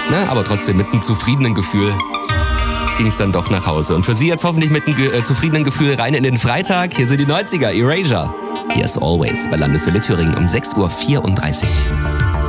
ne? Aber trotzdem mit einem zufriedenen Gefühl ging es dann doch nach Hause. Und für Sie jetzt hoffentlich mit einem zufriedenen Gefühl rein in den Freitag. Hier sind die 90er, Erasure. Hier ist Always bei Landeswelle Thüringen um 6.34 Uhr.